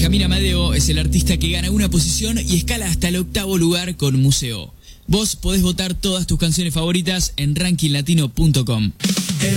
Benjamín Amadeo es el artista que gana una posición y escala hasta el 8º lugar con Museo. Vos podés votar todas tus canciones favoritas en rankinglatino.com.